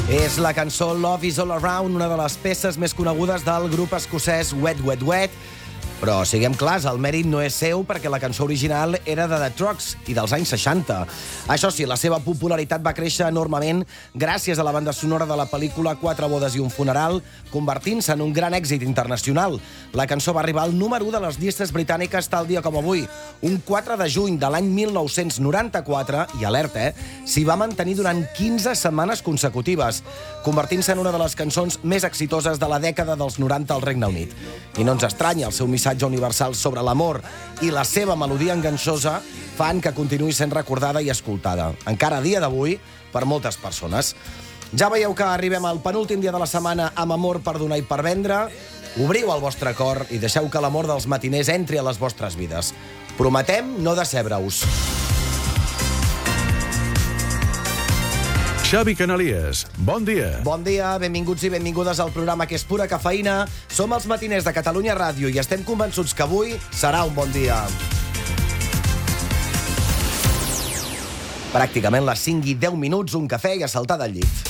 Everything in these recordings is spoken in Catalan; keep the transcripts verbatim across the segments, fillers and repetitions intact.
És la cançó Love is All Around, una de les peces més conegudes del grup escocès Wet Wet Wet. Però siguem clars, el mèrit no és seu perquè la cançó original era de The Trucks i dels anys seixanta. Això sí, la seva popularitat va créixer enormement gràcies a la banda sonora de la pel·lícula Quatre bodes i un funeral, convertint-se en un gran èxit internacional. La cançó va arribar al número u de les llistes britàniques tal dia com avui. Un quatre de juny de l'any mil nou-cents noranta-quatre, i alerta, eh, s'hi va mantenir durant quinze setmanes consecutives, convertint-se en una de les cançons més exitoses de la dècada dels noranta al Regne Unit. I no ens estranya, el seu missatge universal sobre l'amor i la seva melodia enganxosa fan que continuï sent recordada i escoltada, encara a dia d'avui, per moltes persones. Ja veieu que arribem al penúltim dia de la setmana amb amor per donar i per vendre. Obriu el vostre cor i deixeu que l'amor dels matiners entri a les vostres vides. Prometem no decebre-us. Xavi Canalies, bon dia. Bon dia, benvinguts i benvingudes al programa que és pura cafeïna. Som els matiners de Catalunya Ràdio i estem convençuts que avui serà un bon dia. Pràcticament les cinc i deu minuts, un cafè i a saltar del llit.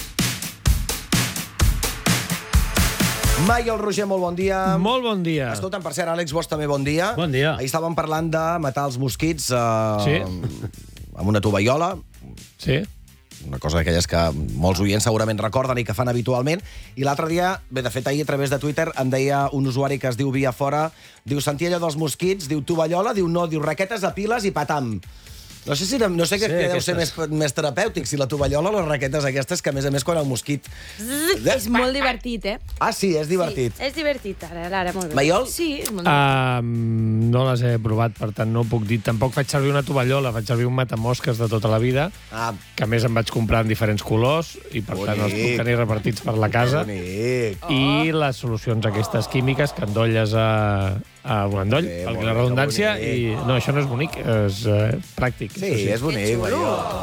Maiol Roger, molt bon dia. Molt bon dia. Escolta'm, per cert, Àlex, vos també bon dia. Bon dia. Ahir estàvem parlant de matar els mosquits eh, Sí. amb una tovallola. Sí. Una cosa d'aquelles que molts oients segurament recorden i que fan habitualment. I l'altre dia, bé, de fet, ahir a través de Twitter em deia un usuari que es diu Via Fora, diu, sentia allò dels mosquits, diu tovallola, diu no, diu raquetes a piles i patam. No sé, si, no sé què Sí, deu ser aquestes. més, més terapèutic, si la tovallola o les raquetes aquestes, que a més a més quan el mosquit... És molt divertit, eh? Ah, sí, és divertit. Sí, és divertit, ara, ara, molt bé. Maiol? Sí, és molt divertit. Um, no les he provat, per tant no ho puc dir. Tampoc faig servir una tovallola, faig servir un matamosques de tota la vida, Ah, que a més em vaig comprar en diferents colors i per tant els puc tenir repartits per la casa. bonic. I les solucions aquestes químiques que endolles a, a un endoll, Bé, per molt la bé, redundància, bonic. i no, això no és bonic, és uh, pràctic. Sí, això és bonic, Que xulo.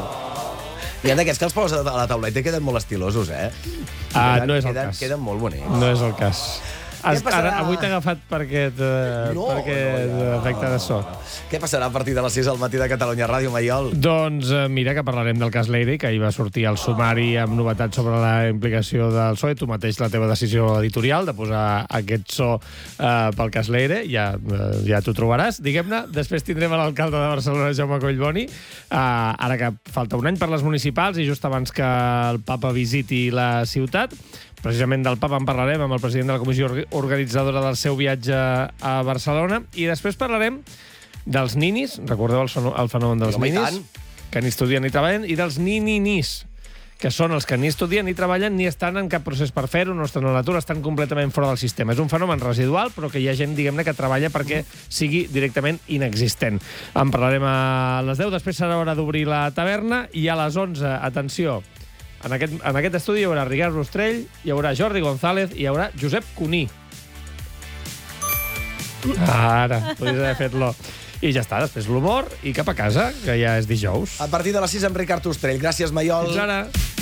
Maiol. Hi ha d'aquests que els poses a la tauleta i queden molt estilosos, eh? Ah, Queden- no és el queden, cas. Queden molt bonics. No és el cas. Has, passarà? ara, avui t'he agafat per aquest, uh, No, per aquest no, ja. efecte de so. Què passarà a partir de les sis al matí de Catalunya Ràdio, Maiol? Doncs eh, mira que parlarem del cas Leire, que ahir va sortir al sumari amb novetats sobre la implicació del P S O E. Tu mateix la teva decisió editorial de posar aquest so eh, pel cas Leire, ja, eh, ja t'ho trobaràs. Diguem-ne, després tindrem a l'alcalde de Barcelona, Jaume Collboni, eh, ara que falta un any per les municipals i just abans que el papa visiti la ciutat. Precisament del papa en parlarem amb el president de la comissió organitzadora del seu viatge a Barcelona. I després parlarem dels ninis, recordeu el, sono, el fenomen dels Home, i ninis, tant. que ni estudien ni treballen, i dels nininis, que són els que ni estudien ni treballen ni estan en cap procés per fer-ho, no estan a l'atur, estan completament fora del sistema. És un fenomen residual, però que hi ha gent, diguem-ne, que treballa perquè sigui directament inexistent. En parlarem a les deu, després serà hora d'obrir la taverna, i a les onze, atenció, en aquest, en aquest estudi hi haurà Ricard Rostrell, hi haurà Jordi González i hi haurà Josep Cuní. Ara, podries haver fet-lo. I ja està, després l'humor i cap a casa, que ja és dijous. A partir de les sis amb Ricard Ostrell. Gràcies, Maiol. Fins ara.